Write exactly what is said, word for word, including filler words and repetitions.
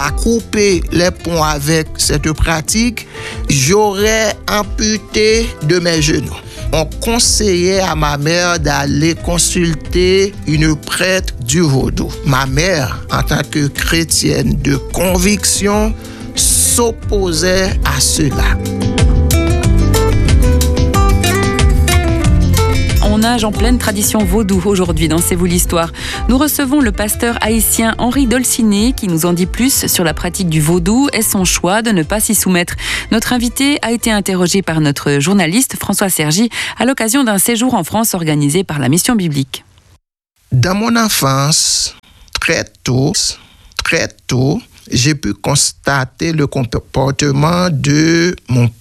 à couper les ponts avec cette pratique, j'aurais amputé de mes genoux. On conseillait à ma mère d'aller consulter une prêtre du vaudou. Ma mère, en tant que chrétienne de conviction, s'opposait à cela. On nage en pleine tradition vaudou aujourd'hui dans C'est vous l'histoire. Nous recevons le pasteur haïtien Henri Dolciné qui nous en dit plus sur la pratique du vaudou et son choix de ne pas s'y soumettre. Notre invité a été interrogé par notre journaliste François Sergi à l'occasion d'un séjour en France organisé par la Mission biblique. Dans mon enfance, très tôt, très tôt, j'ai pu constater le comportement de mon